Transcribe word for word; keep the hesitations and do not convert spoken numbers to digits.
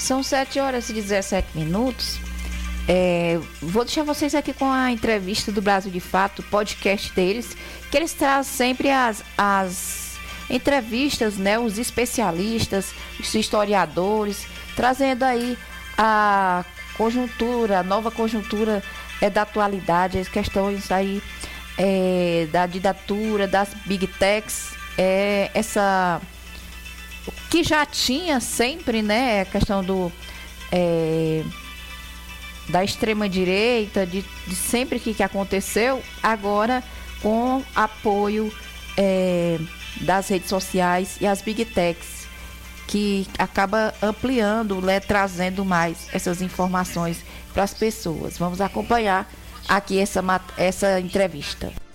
São sete horas e dezessete minutos. É, vou deixar vocês aqui com a entrevista do Brasil de Fato, podcast deles, que eles trazem sempre as, as entrevistas, né, os especialistas, os historiadores, trazendo aí a conjuntura, a nova conjuntura é, da atualidade, as questões aí é, da ditadura, das big techs, é, essa que já tinha sempre, né, a questão do é, da extrema-direita, de, de sempre que, que aconteceu, agora com apoio é, das redes sociais e as big techs, que acaba ampliando, né, trazendo mais essas informações para as pessoas. Vamos acompanhar aqui essa, essa entrevista.